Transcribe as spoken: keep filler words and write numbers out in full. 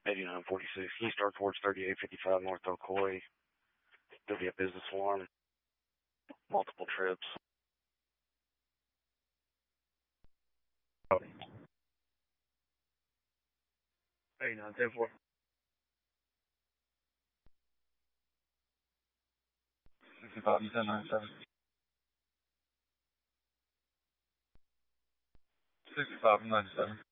eighty-nine forty-six. East Star towards thirty-eight fifty-five North Ocoee. There'll be a business alarm. Multiple trips. eighty-nine ten four. sixty-five, you said ninety-seven. sixty-five, ninety-seven.